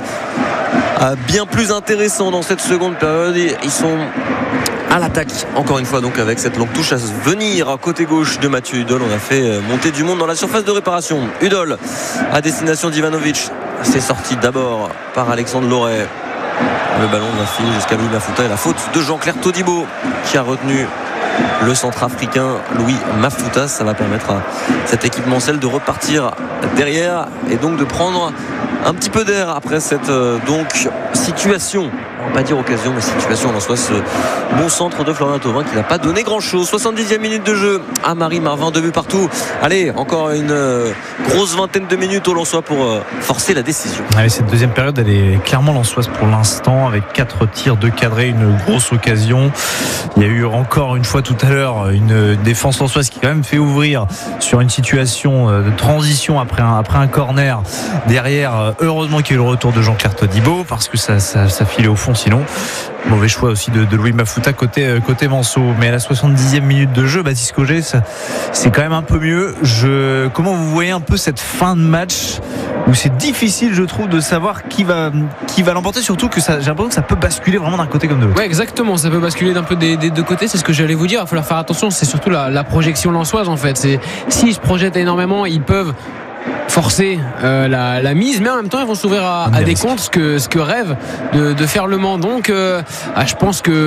bien plus intéressants dans cette seconde période. Ils sont à l'attaque encore une fois, donc avec cette longue touche à venir côté gauche de Mathieu Hudol. On a fait monter du monde dans la surface de réparation. Hudol à destination d'Ivanovic, c'est sorti d'abord par Alexandre Loret. Le ballon va filer jusqu'à Louis Mafouta et la faute de Jean-Claire Todibo qui a retenu le centrafricain Louis Mafouta. Ça va permettre à cette équipe mancelle de repartir derrière et donc de prendre un petit peu d'air après cette situation, on va pas dire occasion, mais situation en soi, ce bon centre de Florian Thauvin qui n'a pas donné grand chose. 70e minute de jeu, Amaury Marvin, 2 buts partout. Allez, encore une grosse vingtaine de minutes au Lensois pour forcer la décision. Allez, cette deuxième période, elle est clairement lensoise pour l'instant, avec 4 tirs de cadré, une grosse occasion. Il y a eu encore une fois tout à l'heure une défense lensoise qui quand même fait ouvrir sur une situation de transition après un corner derrière. Heureusement qu'il y a eu le retour de Jean-Claire Todibo parce que ça filait au fond sinon. Mauvais choix aussi de Louis Mafouta côté Manceau. Mais à la 70e minute de jeu, Baptiste Cogé, c'est quand même un peu mieux. Comment vous voyez un peu cette fin de match où c'est difficile, je trouve, de savoir qui va l'emporter, surtout que j'ai l'impression que ça peut basculer vraiment d'un côté comme de l'autre. Ouais, exactement, ça peut basculer d'un peu des deux côtés, c'est ce que j'allais vous dire. Il va falloir faire attention, c'est surtout la projection lensoise en fait. S'ils se projettent énormément, ils peuvent forcer la mise, mais en même temps ils vont s'ouvrir à des comptes, ce que rêve de faire Le Mans. Donc je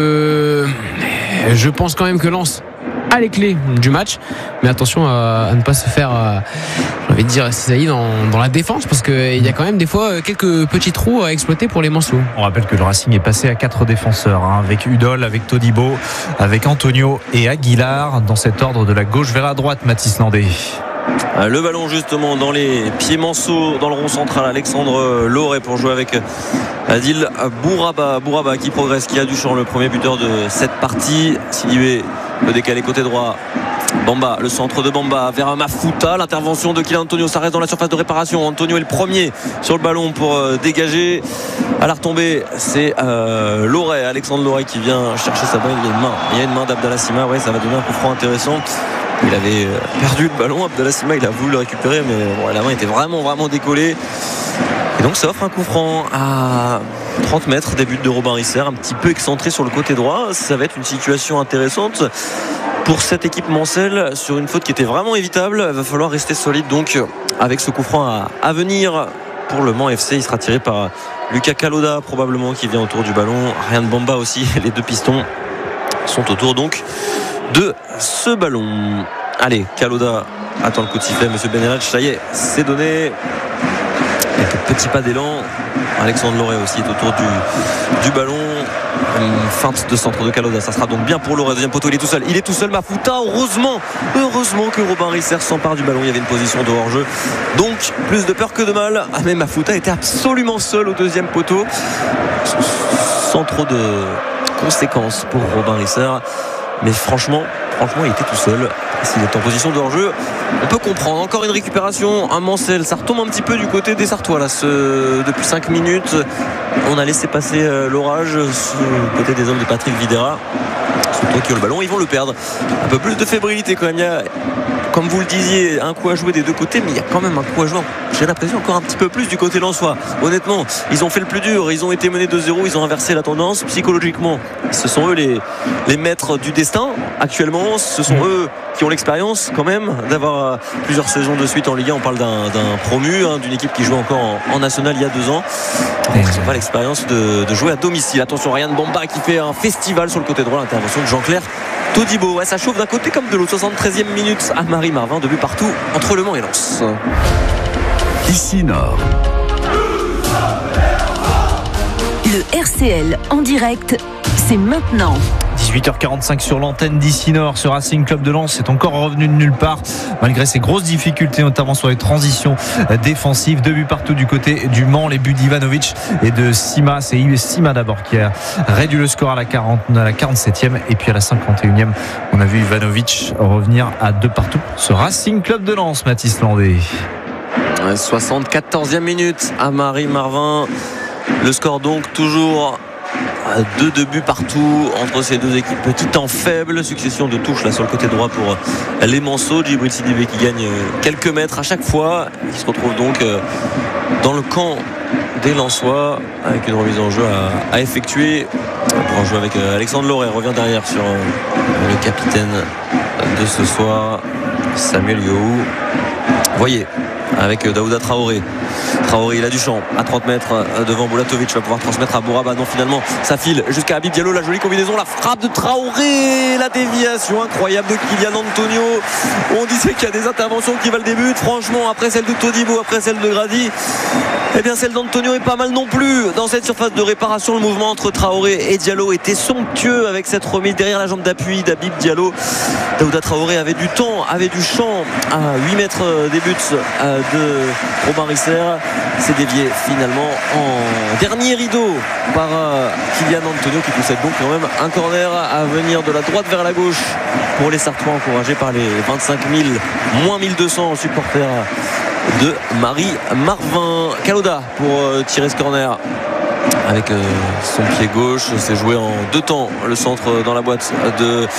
pense quand même que Lens a les clés du match, mais attention à ne pas se faire j'ai envie de dire cisailler dans la défense, parce qu'il y a quand même des fois quelques petits trous à exploiter pour les Manceaux. On rappelle que le Racing est passé à 4 défenseurs, avec Udol, avec Todibo, avec Antonio et Aguilar, dans cet ordre de la gauche vers la droite. Mathis Landé. Le ballon justement dans les pieds Manceaux, dans le rond central, Alexandre Lauré pour jouer avec Adil Bouraba qui progresse, qui a du champ, le premier buteur de cette partie. Sidibé le décalé côté droit, Bamba, le centre de Bamba vers Mafouta, l'intervention de Kylian Antonio, ça reste dans la surface de réparation. Antonio est le premier sur le ballon pour dégager. À la retombée, c'est Lauré, Alexandre Lauré qui vient chercher sa balle. Il y a une main d'Abdallah Sima, ouais, ça va donner un coup franc intéressant. Il avait perdu le ballon, Abdallah Sima, il a voulu le récupérer, mais bon, la main était vraiment décollée. Et donc ça offre un coup franc à 30 mètres des buts de Robin Risser, un petit peu excentré sur le côté droit. Ça va être une situation intéressante pour cette équipe mancelle sur une faute qui était vraiment évitable. Il va falloir rester solide donc avec ce coup franc à venir pour le Mans FC. Il sera tiré par Lucas Kaloda probablement, qui vient autour du ballon. Ryan Bamba aussi, les deux pistons sont autour donc de ce ballon. Allez, Kaloda attend le coup de sifflet, monsieur Benelach, ça y est, c'est donné. Quelques petits pas d'élan. Alexandre Lauré aussi est autour du ballon. Une feinte de centre de Kaloda, ça sera donc bien pour Lauré. Deuxième poteau, il est tout seul, Mafouta. Heureusement que Robin Risser s'empare du ballon. Il y avait une position de hors-jeu, donc plus de peur que de mal. Mais Mafouta était absolument seul au deuxième poteau, sans trop de conséquences pour Robin Risser. Mais franchement il était tout seul. S'il est en position de hors-jeu, on peut comprendre. Encore une récupération, un Mancel, ça retombe un petit peu du côté des Sartois là. Depuis 5 minutes, on a laissé passer l'orage du côté des hommes de Patrick Videra. Surtout qui ont le ballon, ils vont le perdre. Un peu plus de fébrilité quand même. Il y a, comme vous le disiez, un coup à jouer des deux côtés, mais il y a quand même un coup à jouer, j'ai l'impression, encore un petit peu plus du côté lensois. Honnêtement, ils ont fait le plus dur, ils ont été menés 2-0, ils ont inversé la tendance psychologiquement. Ce sont eux les maîtres du destin actuellement. Ce sont eux qui ont l'expérience quand même d'avoir plusieurs saisons de suite en Ligue 1. On parle d'un promu, d'une équipe qui joue encore en National il y a 2 ans. Ils n'ont pas l'expérience de jouer à domicile. Attention, Ryan Bamba qui fait un festival sur le côté droit, l'intervention de Jean-Claire Todibo. Ouais, ça chauffe d'un côté comme de l'autre. 73e minute, Amaury Marvin, 2 buts partout entre Le Mans et Lens. Ici Nord. Le RCL en direct, c'est maintenant. 18h45 sur l'antenne d'Ici Nord. Ce Racing Club de Lens est encore revenu de nulle part malgré ses grosses difficultés, notamment sur les transitions défensives. 2 buts partout du côté du Mans, les buts d'Ivanovic et de Sima. C'est Sima d'abord qui a réduit le score à la 47e, et puis à la 51e on a vu Ivanovic revenir à 2 partout. Ce Racing Club de Lens, Mathis Landé. 74e minute, Amaury Marvin. Le score donc toujours 2 buts partout entre ces deux équipes. Petit temps faible, succession de touches là sur le côté droit pour les Manceaux. Djibril Sidibé qui gagne quelques mètres à chaque fois. Il se retrouve donc dans le camp des Lensois avec une remise en jeu à effectuer. On pourra jouer avec Alexandre Lauré. Revient derrière sur le capitaine de ce soir, Samuel Yohou. Voyez, avec Daouda Traoré Traoré, il a du champ à 30 mètres devant Bulatovic, va pouvoir transmettre à Bouraba. Non, finalement ça file jusqu'à Habib Diallo, la jolie combinaison, la frappe de Traoré, la déviation incroyable de Kylian Antonio. On disait qu'il y a des interventions qui valent des buts, franchement après celle de Todibo, après celle de Grady, eh bien celle d'Antonio est pas mal non plus. Dans cette surface de réparation, le mouvement entre Traoré et Diallo était somptueux avec cette remise derrière la jambe d'appui d'Habib Diallo. Daouda Traoré avait du temps, avait du champ à 8 mètres des buts de Robin Risser. C'est dévié finalement en dernier rideau par Kylian Antonio qui possède donc quand même un corner à venir de la droite vers la gauche pour les Sartois, encouragés par les 25 000 moins 1200 supporters de Marie Marvin. Kaloda pour tirer ce corner avec son pied gauche. C'est joué en 2 temps, le centre dans la boîte de...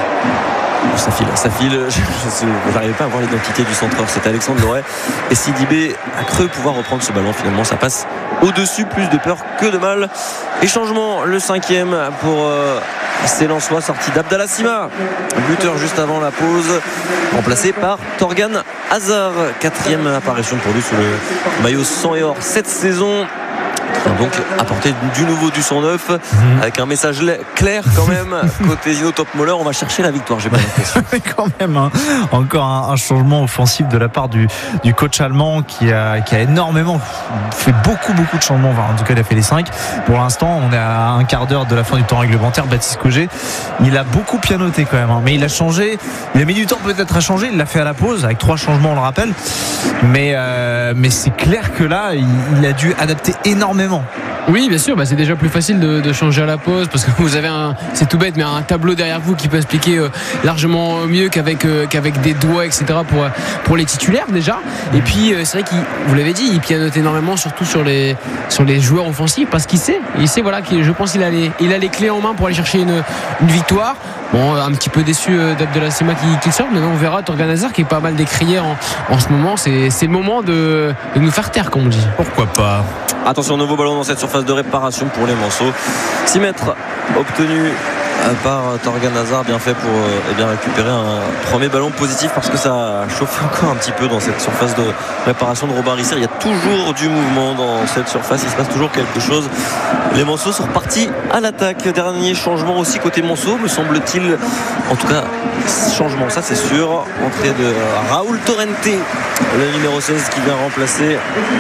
Ça file. Je n'arrivais pas à voir l'identité du centreur. C'était Alexandre Loret. Et Sidibé a cru pouvoir reprendre ce ballon. Finalement, ça passe au-dessus. Plus de peur que de mal. Et changement, le 5e pour ces Lensois, sorti d'Abdallah Sima. Buteur juste avant la pause. Remplacé par Torgan Hazard. 4e apparition pour lui sous le maillot sang et or cette saison. Donc apporter du nouveau, du 109 avec un message clair quand même côté Zino Topmoller. On va chercher la victoire, j'ai pas l'impression. Quand même encore un changement offensif de la part du coach allemand qui a énormément fait beaucoup de changements. Enfin, en tout cas il a fait les 5. Pour l'instant on est à un quart d'heure de la fin du temps réglementaire. Baptiste Cogé, il a beaucoup pianoté quand même, mais il a changé, il a mis du temps peut-être à changer. Il l'a fait à la pause avec 3 changements, on le rappelle, mais c'est clair que là il a dû adapter énormément. Oui, bien sûr, c'est déjà plus facile de changer à la pause parce que vous avez c'est tout bête, mais un tableau derrière vous qui peut expliquer largement mieux qu'avec des doigts, etc. pour les titulaires déjà. Et puis c'est vrai vous l'avez dit, il pianote énormément, surtout sur les joueurs offensifs, parce qu'il sait voilà, je pense qu'il a les clés en main pour aller chercher une victoire. Bon, un petit peu déçu d'Abdallah Sima qui sort, mais on verra Torgan Hazard qui est pas mal décrié en ce moment. C'est le moment de nous faire taire, comme on dit. Pourquoi pas. Attention, nouveau ballon dans cette surface de réparation pour les Manceaux. 6 mètres obtenus par Torgan Hazard, bien fait pour récupérer un premier ballon positif, parce que ça chauffe encore un petit peu dans cette surface de réparation de Robin Risser. Il y a toujours du mouvement dans cette surface, il se passe toujours quelque chose. Les Manceaux sont repartis à l'attaque. Dernier changement aussi côté Manceaux, me semble-t-il. En tout cas, changement, ça c'est sûr. Entrée de Raoul Torrente, le numéro 16 qui vient remplacer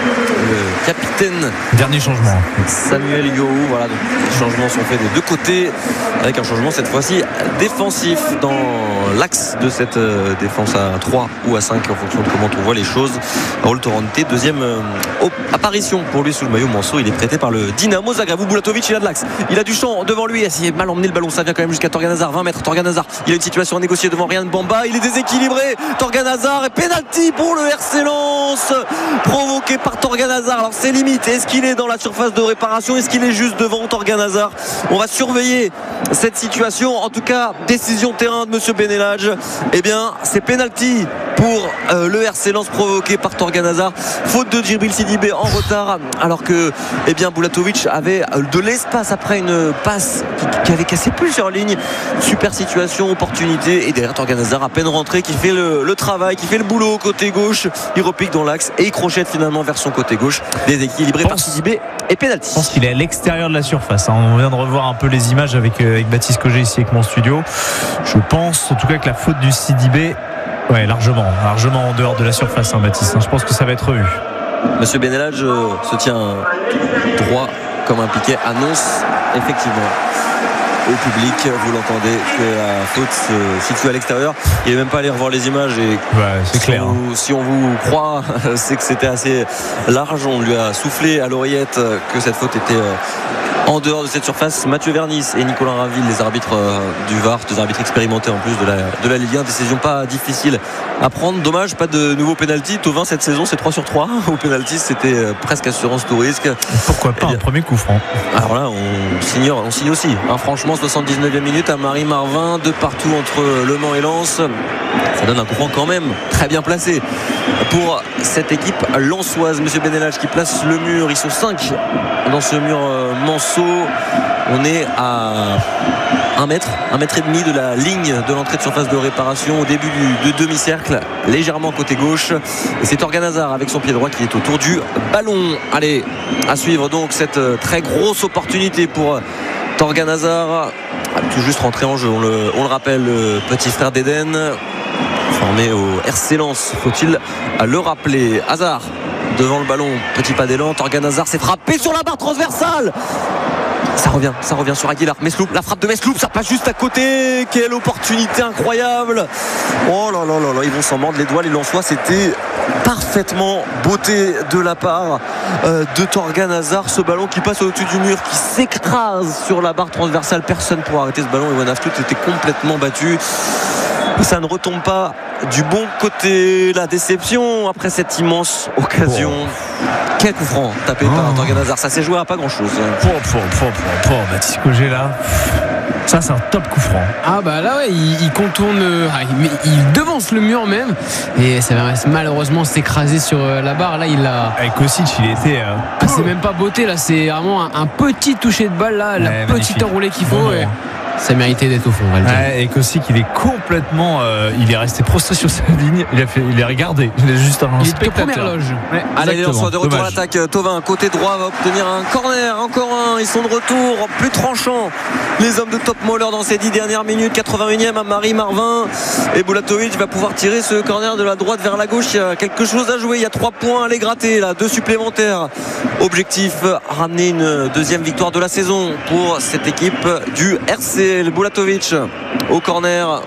le capitaine. Dernier changement. Samuel Yohou. Voilà, donc les changements sont faits des 2 côtés, avec un changement cette fois-ci défensif dans l'axe de cette défense à 3 ou à 5 en fonction de comment on voit les choses. Raoul Torrente, deuxième apparition pour lui sous le maillot Manceau. Il est prêté par le Dynamo Zagreb. Bulatovic, il a de l'axe, il a du champ devant lui, il est mal emmené le ballon, ça vient quand même jusqu'à Torgan Hazard. 20 mètres, Torgan Hazard, il a une situation à négocier devant Ryan Bamba, il est déséquilibré, Torgan Hazard, et pénalty pour le RC Lens provoqué par Torgan Hazard. Alors c'est limite, est-ce qu'il est dans la surface de réparation, est-ce qu'il est juste devant Torgan Hazard? On va surveiller cette situation. En tout cas, décision terrain de monsieur Benelage, eh bien c'est pénalty pour le RC Lens provoqué par Torgan Hazard. Faute de Djibril Sidibé en retard, alors que Bulatovic avait de l'espace après une passe qui avait cassé plusieurs lignes. Super situation, opportunité, et derrière Torgan Hazard à peine rentré qui fait le travail, qui fait le boulot côté gauche. Il repique dans l'axe et il crochette finalement vers son côté gauche, déséquilibré par Sidibé et pénalty. Je pense qu'il est à l'extérieur de la surface. On vient de revoir un peu les images avec Baptiste Cogé ici avec mon studio. Je pense en tout cas que la faute du Sidibé, largement en dehors de la surface, Baptiste. Je pense que ça va être revu. Monsieur Benelage se tient droit comme un piquet, annonce effectivement au public, vous l'entendez, que la faute se situe à l'extérieur. Il n'est même pas allé revoir les images, et c'est clair. Si on vous croit, c'est que c'était assez large. On lui a soufflé à l'oreillette que cette faute était en dehors de cette surface. Mathieu Vernis et Nicolas Rainville, les arbitres du VAR, 2 arbitres expérimentés en plus de la Ligue 1. Décision pas difficile à prendre. Dommage, pas de nouveau penalty. Tovin cette saison, c'est 3 sur 3 au penalty, c'était presque assurance tout risque. Pourquoi pas un premier coup franc? Alors là on signe aussi, franchement. 79e minute à Marie Marvin, de partout entre Le Mans et Lens. Ça donne un coup franc quand même très bien placé pour cette équipe lensoise. Monsieur Benelage qui place le mur, ils sont 5 dans ce mur Manceau. On est à 1 mètre et demi de la ligne de l'entrée de surface de réparation au début du demi-cercle, légèrement côté gauche, et c'est Torgan Hazard avec son pied droit qui est autour du ballon. Allez, à suivre donc cette très grosse opportunité pour Torgan Hazard, tout juste rentré en jeu, on le rappelle, le petit frère d'Eden, formé au RC Lens, faut-il le rappeler. Hazard devant le ballon, petit pas d'élan, Torgan Hazard s'est frappé sur la barre transversale. Ça revient sur Aguilar. Mesloub, la frappe de Mesloub, ça passe juste à côté. Quelle opportunité incroyable. Oh là là là là, ils vont s'en mordre les doigts les Lensois. C'était parfaitement beauté de la part de Torgan Hazard. Ce ballon qui passe au-dessus du mur, qui s'écrase sur la barre transversale. Personne pour arrêter ce ballon. Ewan Aftout était complètement battu. Ça ne retombe pas du bon côté. La déception après cette immense occasion. Quel coup franc tapé par Torgan Hazard. Ça s'est joué à pas grand chose. Baptiste Cogé là. Ça c'est un top coup franc. Ah bah là ouais, il contourne, il devance le mur même, et ça va malheureusement s'écraser sur la barre. Là il a. Avec Kosic il était. C'est même pas beauté là, c'est vraiment un petit toucher de balle là, la petite enroulée qu'il faut. Ça méritait d'être au fond. Et Kosic il est complètement, il est resté prostré sur sa ligne. Il a regardé. Il est juste un spectateur. Première loge. Allez, on soit de retour à l'attaque. Tovin côté droit va obtenir un corner, encore un. Ils sont de retour, plus tranchant. Les hommes de Top Moller dans ces 10 dernières minutes. 81e à Marie Marvin, et Bulatovic va pouvoir tirer ce corner de la droite vers la gauche. Il y a quelque chose à jouer. Il y a 3 points à les gratter là, 2 supplémentaires. Objectif, ramener une deuxième victoire de la saison pour cette équipe du RC. Bulatovic au corner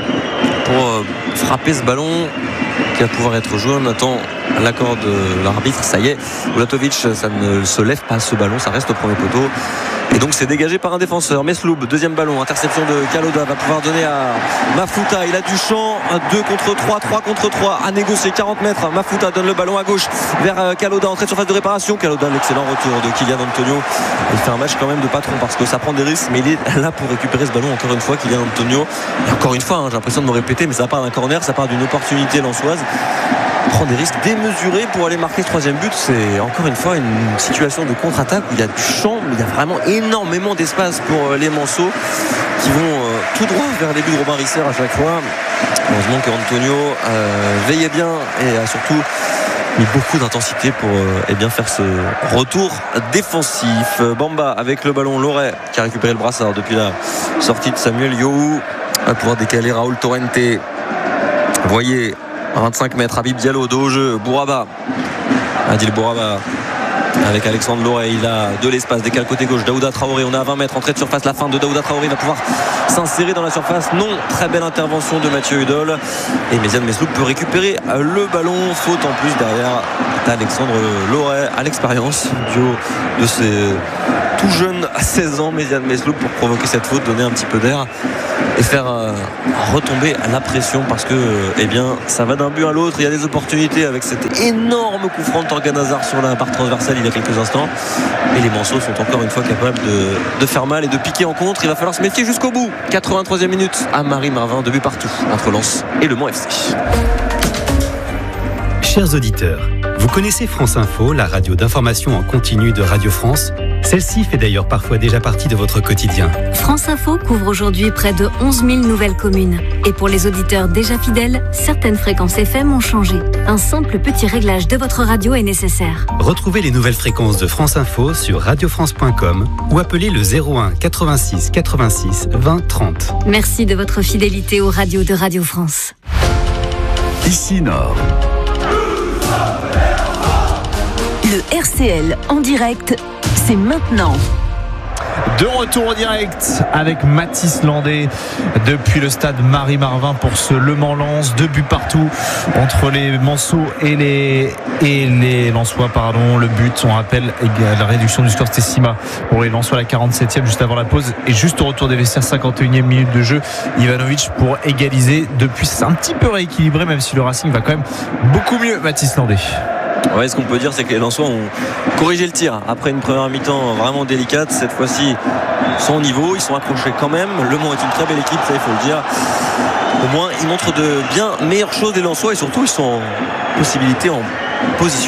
pour frapper ce ballon qui va pouvoir être joué. On attend l'accord de l'arbitre. Ça y est, Bulatovic, ça ne se lève pas ce ballon, ça reste au premier poteau. Et donc c'est dégagé par un défenseur. Mesloub, deuxième ballon, interception de Kaloda, va pouvoir donner à Mafuta. Il a du champ, 2 contre 3, 3 contre 3 à négocier, 40 mètres. Mafuta donne le ballon à gauche vers Kaloda, entrée de surface de réparation. Kaloda, l'excellent retour de Kylian Antonio. Il fait un match quand même de patron parce que ça prend des risques, mais il est là pour récupérer ce ballon encore une fois. Kylian Antonio, et encore une fois, j'ai l'impression de me répéter, mais ça part d'un corner, ça part d'une opportunité lensoise. Prend des risques démesurés pour aller marquer ce 3e but. C'est encore une fois une situation de contre-attaque où il y a du champ, mais il y a vraiment énormément d'espace pour les Manceaux qui vont tout droit vers les buts de Robin Risser à chaque fois. Heureusement que Antonio veillait bien et a surtout mis beaucoup d'intensité pour bien faire ce retour défensif. Bamba avec le ballon, Loret qui a récupéré le brassard depuis la sortie de Samuel Yohou, va pouvoir décaler Raoul Torrente. Voyez, 25 mètres, Habib Diallo, dos au jeu, Bouraba, Adil Bouraba avec Alexandre Loret, il a de l'espace, décale côté gauche, Daouda Traoré, on est à 20 mètres, entrée de surface, la fin de Daouda Traoré, va pouvoir s'insérer dans la surface, non, très belle intervention de Mathieu Hudol, et Méziane Mesloub peut récupérer le ballon, faute en plus derrière d'Alexandre Loret à l'expérience du haut de ses tout jeunes à 16 ans, Méziane Mesloub, pour provoquer cette faute, donner un petit peu d'air et faire retomber la pression, parce que ça va d'un but à l'autre. Il y a des opportunités avec cet énorme coup franc de Torgan Hazard sur la barre transversale il y a quelques instants, et les Manceaux sont encore une fois capables de faire mal et de piquer en contre. Il va falloir se méfier jusqu'au bout. 83e minute à Marie Marvin, 2 buts partout entre Lens et Le Mans FC. Chers auditeurs, vous connaissez France Info, la radio d'information en continu de Radio France? Celle-ci fait d'ailleurs parfois déjà partie de votre quotidien. France Info couvre aujourd'hui près de 11 000 nouvelles communes. Et pour les auditeurs déjà fidèles, certaines fréquences FM ont changé. Un simple petit réglage de votre radio est nécessaire. Retrouvez les nouvelles fréquences de France Info sur radiofrance.com ou appelez le 01 86 86 20 30. Merci de votre fidélité aux radios de Radio France. Ici Nord. Le RCL en direct, c'est maintenant. De retour en direct avec Mathis Landais depuis le stade Marie Marvin pour ce Le Mans Lens. 2 buts partout entre les Manceaux et les Lensois, pardon. Le but, on rappelle, la réduction du score, c'était Sima pour les Lensois à la 47e juste avant la pause, et juste au retour des vestiaires, 51e minute de jeu, Ivanovic pour égaliser. Depuis, c'est un petit peu rééquilibré, même si le Racing va quand même beaucoup mieux. Mathis Landais. Ouais, ce qu'on peut dire, c'est que les Lensois ont corrigé le tir après une première mi-temps vraiment délicate. Cette fois-ci, ils sont au niveau, ils sont accrochés quand même. Le Mans est une très belle équipe, ça il faut le dire. Au moins, ils montrent de bien meilleures choses des Lensois, et surtout, ils sont en possibilité, en position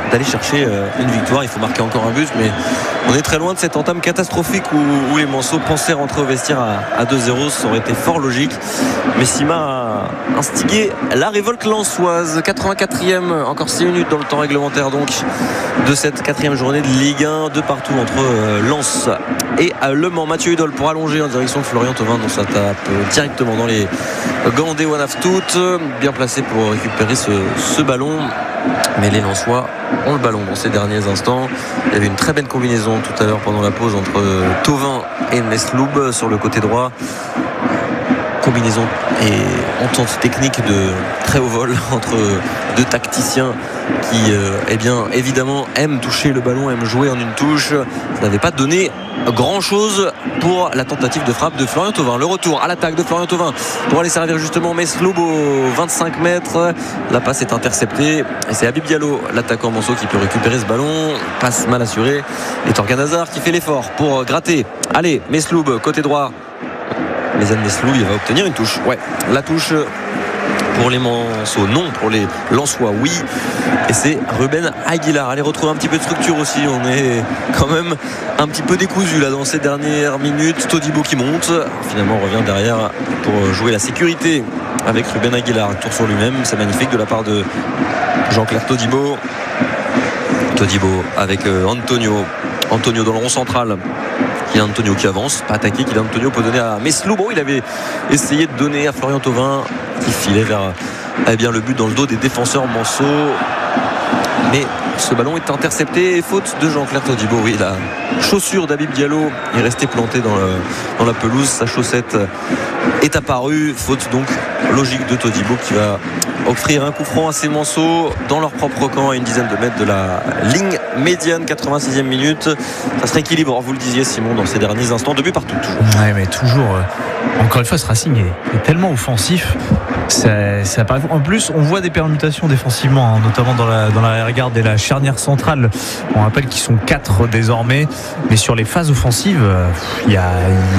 d'aller chercher une victoire. Il faut marquer encore un but, mais on est très loin de cette entame catastrophique où les Manceaux pensaient rentrer au vestiaire à 2-0. Ça aurait été fort logique, mais Sima a instigé la révolte lensoise. 84e, encore 6 minutes dans le temps réglementaire donc de cette 4e journée de Ligue 1, de partout entre Lens et Le Mans. Mathieu Hudol pour allonger en direction de Florian Thauvin, dont ça tape directement dans les gants des One of Tout, bien placé pour récupérer ce ballon, mais les Lensois ont le ballon dans ces derniers instants. Il y avait une très belle combinaison tout à l'heure pendant la pause entre Thauvin et Nesloub sur le côté droit. Combinaison et entente technique de très haut vol entre deux tacticiens qui évidemment aiment toucher le ballon, aiment jouer en une touche. Ça n'avait pas donné grand chose pour la tentative de frappe de Florian Thauvin. Le retour à l'attaque de Florian Thauvin pour aller servir justement Mesloub aux 25 mètres. La passe est interceptée et c'est Habib Diallo, l'attaquant Manceau, qui peut récupérer ce ballon. Passe mal assurée et Torgan Hazard qui fait l'effort pour gratter. Allez, Mesloub côté droit. Les Mesloub, il va obtenir une touche. Ouais, la touche pour les Manceaux, non, pour les Lensois, oui. Et c'est Ruben Aguilar. Allez retrouver un petit peu de structure aussi. On est quand même un petit peu décousu là dans ces dernières minutes. Todibo qui monte. Finalement, on revient derrière pour jouer la sécurité avec Ruben Aguilar. Tour sur lui-même. C'est magnifique de la part de Jean-Claire Todibo. Todibo avec Antonio. Antonio dans le rond central. Kylian Antonio qui avance, pas attaqué. Kylian Antonio peut donner à Mesloub. Bon, il avait essayé de donner à Florian Thauvin qui filait vers le but dans le dos des défenseurs Manceaux, mais ce ballon est intercepté et faute de Jean-Claire Todibo. Oui, la chaussure d'Habib Diallo est restée plantée dans la pelouse. Sa chaussette est apparue, faute donc logique de Todibo qui va offrir un coup franc à ses Manceaux dans leur propre camp à une dizaine de mètres de la ligne médiane. 86e minute, ça se rééquilibre, vous le disiez Simon, dans ces derniers instants. 2 buts partout toujours. Ouais, mais toujours encore une fois ce Racing est tellement offensif. Ça paraît... En plus on voit des permutations défensivement, hein, notamment dans la regarde et la charnière centrale. On rappelle qu'ils sont 4 désormais, mais sur les phases offensives il y a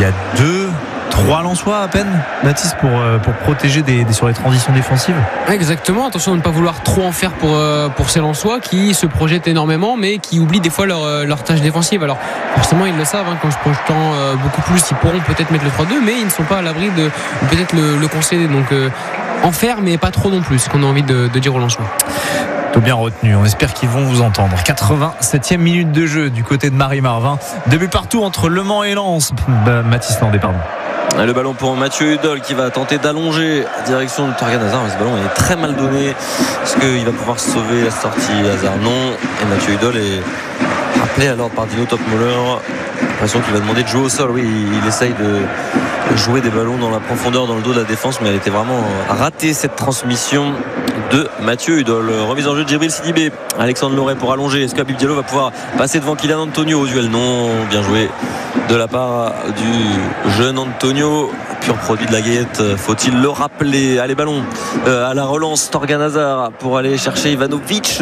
3 Lensois à peine, Baptiste, pour protéger sur les transitions défensives. Exactement, attention de ne pas vouloir trop en faire pour ces Lensois qui se projettent énormément mais qui oublient des fois leur tâche défensive. Alors forcément ils le savent, hein, qu'en se projetant beaucoup plus ils pourront peut-être mettre le 3-2, mais ils ne sont pas à l'abri de peut-être le concéder. Donc en faire, mais pas trop non plus, ce qu'on a envie de dire aux Lensois. Tout bien retenu, on espère qu'ils vont vous entendre. 87e minute de jeu du côté de Marie-Marvin. 2 buts partout entre Le Mans et Lens. Mathis Landé, pardon. Le ballon pour Mathieu Hudol qui va tenter d'allonger direction de Torgan Hazard, mais ce ballon est très mal donné. Est-ce qu'il va pouvoir sauver la sortie Hazard? Non. Et Mathieu Hudol est rappelé alors par Dino Topmoller. L'impression qu'il va demander de jouer au sol. Oui, il essaye de jouer des ballons dans la profondeur, dans le dos de la défense, mais elle était vraiment ratée cette transmission de Mathieu Hudol. Remise en jeu de Djibril Sidibé. Alexandre Loret pour allonger. Est-ce qu'Habib Diallo va pouvoir passer devant Kylian Antonio au duel? Non. Bien joué de la part du jeune Antonio, pur produit de la Gaillette, faut-il le rappeler. Allez, ballon à la relance, Torgan Hazard pour aller chercher Ivanovic.